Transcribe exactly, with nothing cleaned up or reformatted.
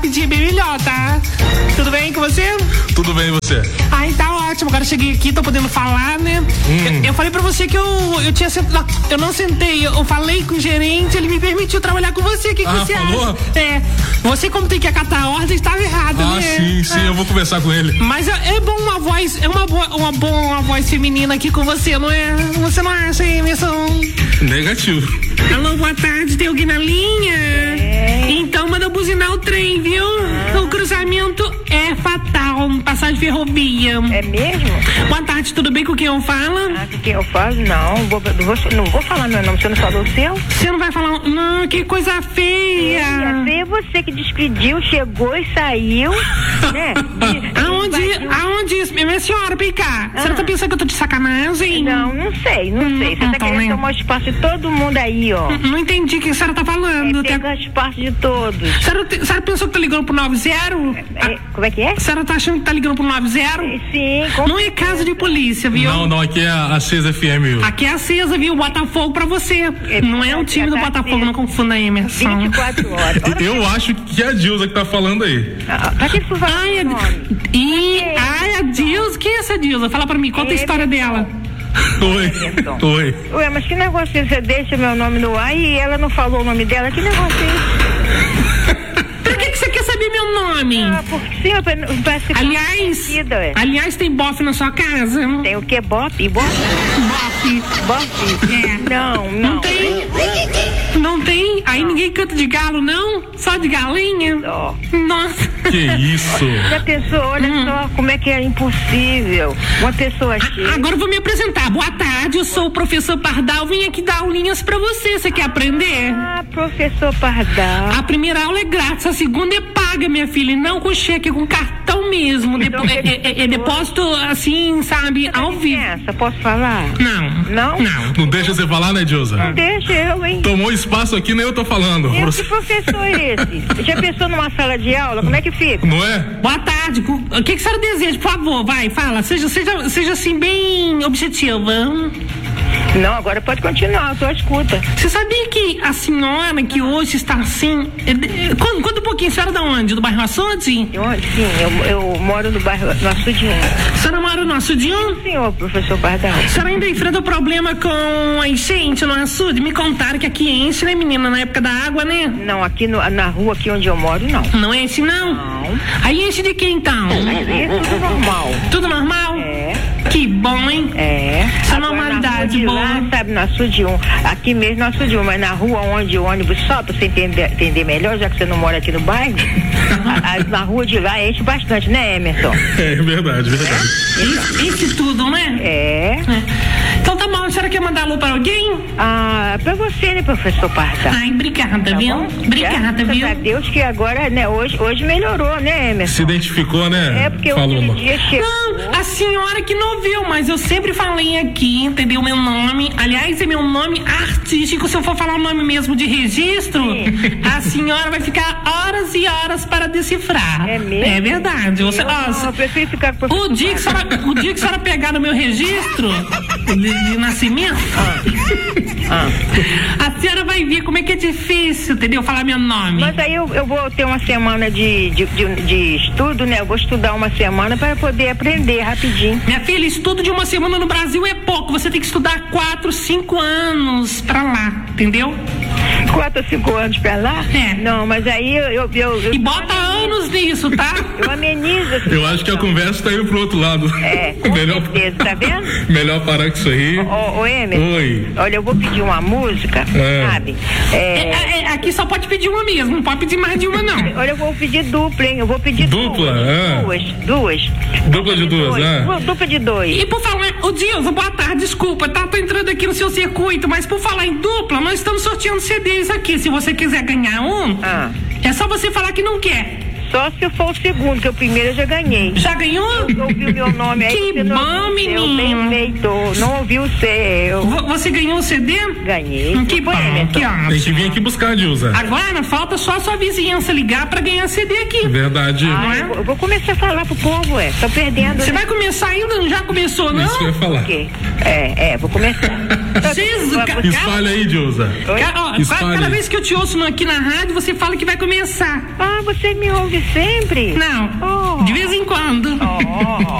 rapidinho, bem melhor, tá? Tudo bem com você? Tudo bem, e você? Ai, tá ótimo. Agora cheguei aqui, tô podendo falar, né? Hum. Eu, eu falei pra você que eu, eu tinha sentado. Eu não sentei, eu falei com o gerente, ele me permitiu trabalhar com você. O que, que Ah, você falou? acha? É. Você, como tem que acatar a ordem, estava errado, Ah, né? sim, sim, Ah. eu vou conversar com ele. Mas é, é bom uma voz, é uma boa, uma boa uma voz feminina aqui com você, não é? Você não acha, Emerson? Negativo. Alô, boa tarde, tem alguém na linha? É. Então manda buzinar o trem, viu? Ah. O cruzamento é fatal, passagem ferrovia. É mesmo? Boa tarde, tudo bem com quem eu falo? Ah, com quem eu falo? Não, vou, não, vou, não vou falar meu nome, você não falou o seu? Você não vai falar, não, que coisa feia. É você que despediu, chegou e saiu, né? De, Aonde, invadiu. aonde, minha senhora, vem cá, a senhora tá pensando que eu tô de sacanagem? Não, não sei, não Hum, sei. Você não tá tô querendo nem- tomar o espaço de todo mundo aí, ó. Não entendi o que a senhora tá falando. É, Tem- pega o espaço de todos. A senhora, te- a senhora pensou que tá ligando pro noventa? É, como é que é? A senhora tá achando que tá ligando pro noventa? Sim, com Não é caso de polícia, viu? Não, não, aqui é a Cesa F M. Aqui é acesa, viu? Botafogo pra você. Não é o time do tá Botafogo, acesa. não confunda, Emerson. vinte e quatro horas. Ora, Eu acho que é a Dilza que tá falando aí. ah, pra que você fala Ai, o nome? e, ai, a Dilza, quem é essa Dilza? Fala pra mim, conta a história dela. Oi. Emerson. Oi. Ué, mas que negócio é esse? Você deixa meu nome no ar e ela não falou o nome dela? Que negócio é esse? Pra que, que você quer saber meu nome? Ah, porque sim, eu pe- parece que Aliás, conhecida, ué. aliás, tem bofe na sua casa? Tem o que? Bop? Bop? Bofe. Bop? É. Não, não. Não tem? Não tem? Aí ninguém canta de galo, não? Só de galinha? Ó. Nossa. Que isso? Já pensou, olha Hum. só como é que é impossível. Uma pessoa chega. Agora eu vou me apresentar. Boa tarde, eu sou o professor Pardal. Vim aqui dar aulinhas pra você. Você quer aprender? Ah, professor Pardal. A primeira aula é grátis, a segunda é paga, minha filha. E não com cheque, é com cartão mesmo. Depo é, é, é, é depósito assim, sabe, ao vivo. Licença, posso falar? Não. Não? Não. Não deixa você falar, né, Dilza? Não deixa eu, hein? Tomou espaço aqui, nem eu tô falando. Eu, Você- que professor é esse? Já pensou numa sala de aula? Como é que fica? Não é? Boa tarde. cu- O que, que a senhora deseja, por favor? Vai, fala. Seja, seja, seja assim, bem objetiva. Não, agora pode continuar, eu tô à escuta. Você sabia que a senhora que hoje está assim. é de- Conta, conta um pouquinho, a senhora da onde? Do bairro Açude? Eu, sim, eu, eu moro no bairro, no Açude um. A senhora mora no Açude? Senhor, professor Pardal. A senhora ainda enfrenta o problema com a enchente no açude? Me contaram que aqui enche, né, menina? Na época da água, né? Não, aqui no, na rua aqui onde eu moro, não. Não enche, não? Não. Aí enche de quem, então? Aqui é tudo normal. Tudo normal? É. Que bom, hein? É. Essa Agora, normalidade na rua de boa. lá, sabe, no Açude um. Aqui mesmo no Açude um, mas na rua onde o ônibus sobe, pra você entender, entender melhor, já que você não mora aqui no bairro, a- a- na rua de lá enche bastante, né, Emerson? É verdade, verdade. Enche, enche tudo, né? É. É. Então tá bom, a senhora quer mandar alô pra alguém? Ah, pra você, né, professor Pardal? Ai, obrigada, Tá viu? bom? Obrigada, Graças viu? a Deus que agora, né, hoje, hoje melhorou, né, Emerson? Se identificou, né? É porque Falou. aquele dia chegou. Não, a senhora que não viu, mas eu sempre falei aqui, entendeu? Meu nome, aliás, é meu nome artístico. Se eu for falar o nome mesmo de registro, Sim. a senhora vai ficar horas e horas para decifrar. É mesmo? É verdade. Você, Eu, ó, não, eu prefiro ficar com o professor o dia, que a Pardal. senhora, o dia que a senhora pegar no meu registro de, de nascimento, Ah. a senhora vai ver como é que é difícil, entendeu? Falar meu nome. Mas aí eu, eu vou ter uma semana de, de, de, de estudo, né? Eu vou estudar uma semana para poder aprender rapidinho. Minha filha, estudo de uma semana no Brasil é pouco. Você tem que estudar quatro, cinco anos pra lá, entendeu? Quatro ou cinco anos pra lá? É. Não, mas aí eu... eu, eu, eu E bota anos nisso, tá? Eu amenizo essa Eu acho que a conversa tá indo pro outro lado. É, com melhor, certeza, tá vendo? melhor parar com isso aí. Ô, ô Emerson, Oi. olha, eu vou pedir uma música, É. sabe? É, É, é, é, aqui só pode pedir uma mesmo, não pode pedir mais de uma, não. olha, eu vou pedir dupla, hein? Eu vou pedir Dupla, duas. é. Duas, duas. Dupla de duas, né? Duas, dupla de dois. E por falar, ô Dilson, boa tarde, desculpa, tá? Tô entrando aqui no seu circuito, mas por falar em dupla, nós estamos sorteando C Ds aqui. Se você quiser ganhar um, Ah. é só você falar que não quer. Só se for o segundo, que o primeiro eu já ganhei. Já ganhou? Eu ouvi o meu nome aí. Que você não bom, ouviu o seu, menino. bem feito. Não ouviu o seu. Vo- Você ganhou o C D? Ganhei. Que bom, Foi, Emerson. que Tem que ótimo. vir aqui buscar, Dilza. Agora falta só a sua vizinhança ligar pra ganhar C D aqui. Verdade. Ah, Não é? eu, vou, eu vou começar a falar pro povo, ué. Tô perdendo. Você né? vai começar ainda? Não já começou, não? Isso que eu ia falar. O quê? É, é, vou começar. Jesus, Vou ca- buscar? Espalha aí, Dilza. Oi? Ca- ó, Ó, Espalhe. cada vez que eu te ouço no- aqui na rádio, você fala que vai começar. Ah, você me ouve sempre? Não, Oh. de vez em quando. Oh.